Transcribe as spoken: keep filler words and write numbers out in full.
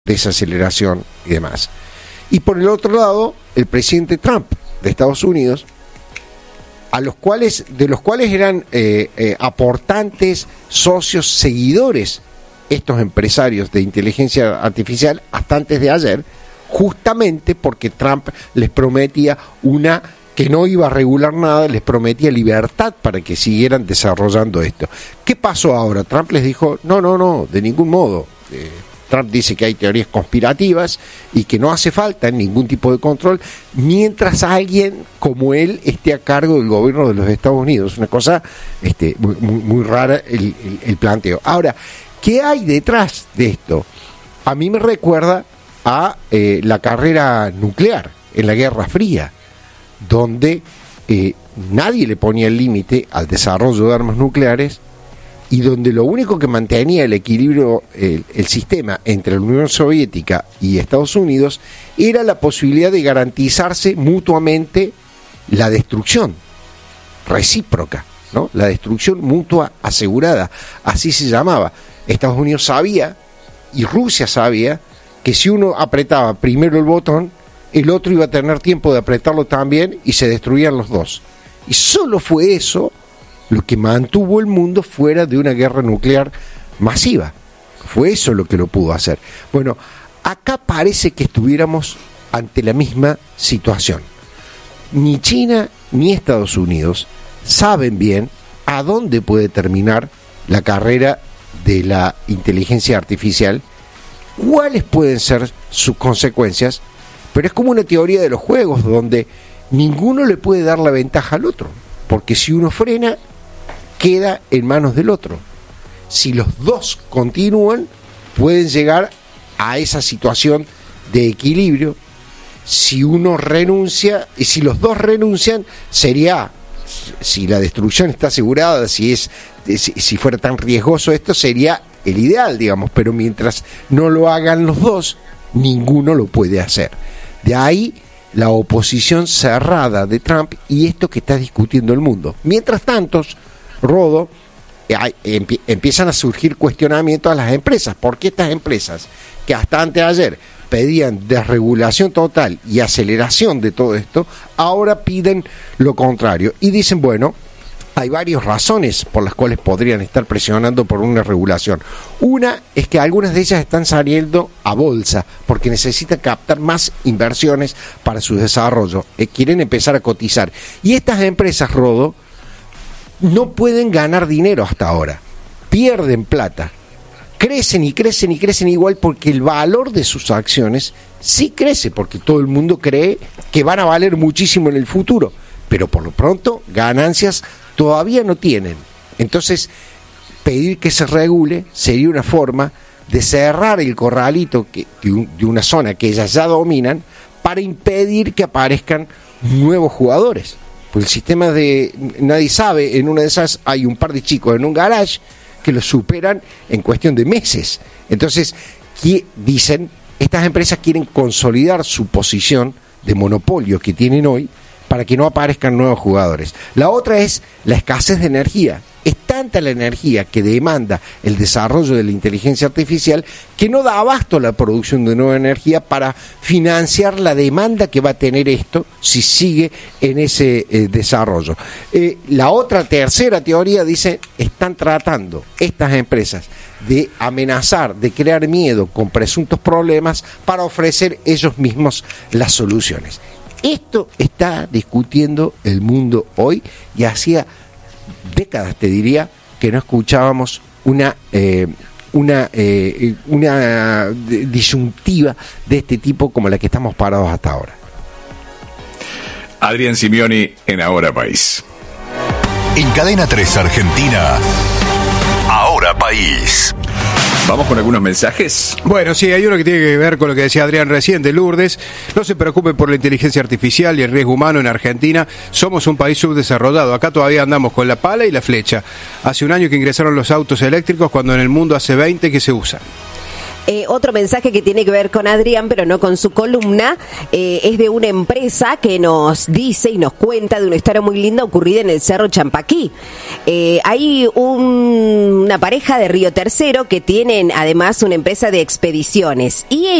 desaceleración y demás. Y por el otro lado, el presidente Trump de Estados Unidos, a los cuales, de los cuales eran eh, eh, aportantes, socios, seguidores, estos empresarios de inteligencia artificial hasta antes de ayer, justamente porque Trump les prometía una que no iba a regular nada, les prometía libertad para que siguieran desarrollando esto. ¿Qué pasó ahora? Trump les dijo, no, no, no, de ningún modo. Eh, Trump dice que hay teorías conspirativas y que no hace falta ningún tipo de control mientras alguien como él esté a cargo del gobierno de los Estados Unidos. Una cosa este, muy, muy, muy rara el, el, el planteo. Ahora, ¿qué hay detrás de esto? A mí me recuerda a eh, la carrera nuclear en la Guerra Fría, donde eh, nadie le ponía el límite al desarrollo de armas nucleares y donde lo único que mantenía el equilibrio, el, el sistema entre la Unión Soviética y Estados Unidos era la posibilidad de garantizarse mutuamente la destrucción recíproca, ¿no? La destrucción mutua asegurada, así se llamaba. Estados Unidos sabía y Rusia sabía que si uno apretaba primero el botón, el otro iba a tener tiempo de apretarlo también y se destruían los dos. Y solo fue eso lo que mantuvo el mundo fuera de una guerra nuclear masiva. Fue eso lo que lo pudo hacer. Bueno, acá parece que estuviéramos ante la misma situación. Ni China ni Estados Unidos saben bien a dónde puede terminar la carrera de la inteligencia artificial, cuáles pueden ser sus consecuencias, pero es como una teoría de los juegos donde ninguno le puede dar la ventaja al otro, porque si uno frena, queda en manos del otro. Si los dos continúan, pueden llegar a esa situación de equilibrio. Si uno renuncia, y si los dos renuncian, sería, si la destrucción está asegurada, si es, si, si fuera tan riesgoso esto, sería el ideal, digamos, pero mientras no lo hagan los dos, ninguno lo puede hacer. De ahí la oposición cerrada de Trump y esto que está discutiendo el mundo. Mientras tanto, Rodo, empie, empiezan a surgir cuestionamientos a las empresas, porque estas empresas que hasta antes de ayer pedían desregulación total y aceleración de todo esto, ahora piden lo contrario y dicen, bueno, hay varias razones por las cuales podrían estar presionando por una regulación. Una es que algunas de ellas están saliendo a bolsa porque necesitan captar más inversiones para su desarrollo, eh, quieren empezar a cotizar. Y estas empresas, Rodo, no pueden ganar dinero hasta ahora, pierden plata, crecen y crecen y crecen igual porque el valor de sus acciones sí crece, porque todo el mundo cree que van a valer muchísimo en el futuro, pero por lo pronto ganancias todavía no tienen. Entonces, pedir que se regule sería una forma de cerrar el corralito que, de, un, de una zona que ellas ya dominan para impedir que aparezcan nuevos jugadores. Pues el sistema de nadie sabe, en una de esas hay un par de chicos en un garage que lo superan en cuestión de meses. Entonces, ¿qué dicen? Estas empresas quieren consolidar su posición de monopolio que tienen hoy para que no aparezcan nuevos jugadores. La otra es la escasez de energía. Es tanta la energía que demanda el desarrollo de la inteligencia artificial que no da abasto a la producción de nueva energía para financiar la demanda que va a tener esto si sigue en ese eh, desarrollo. Eh, la otra, tercera teoría dice, están tratando estas empresas de amenazar, de crear miedo con presuntos problemas para ofrecer ellos mismos las soluciones. Esto está discutiendo el mundo hoy y hacía décadas, te diría, que no escuchábamos una eh, una eh, una disyuntiva de este tipo como la que estamos parados hasta ahora. Adrián Simioni en Ahora País. En Cadena tres Argentina, Ahora País. Vamos con algunos mensajes. Bueno, sí, hay uno que tiene que ver con lo que decía Adrián recién de Lourdes. No se preocupen por la inteligencia artificial y el riesgo humano en Argentina. Somos un país subdesarrollado. Acá todavía andamos con la pala y la flecha. Hace un año que ingresaron los autos eléctricos cuando en el mundo hace veinte que se usan. Eh, otro mensaje que tiene que ver con Adrián, pero no con su columna, eh, es de una empresa que nos dice y nos cuenta de una historia muy linda ocurrida en el Cerro Champaquí. Eh, hay un, una pareja de Río Tercero que tienen además una empresa de expediciones y